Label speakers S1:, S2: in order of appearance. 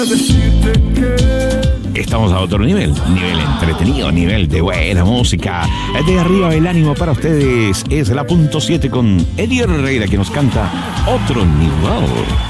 S1: Estamos a otro nivel entretenido, nivel de buena música. De arriba el ánimo para ustedes es la .7 con Eddie Herrera que nos canta Otro Nivel.